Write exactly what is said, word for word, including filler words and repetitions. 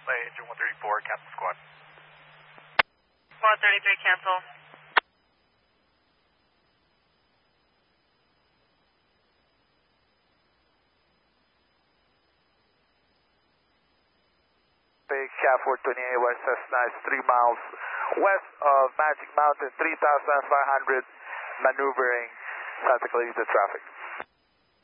Cessna engine one thirty-four, cancel squad. Squad thirty-three, cancel. C A four twenty-eight West Cessna is three miles west of Magic Mountain, three thousand five hundred, maneuvering Santa Clarita traffic.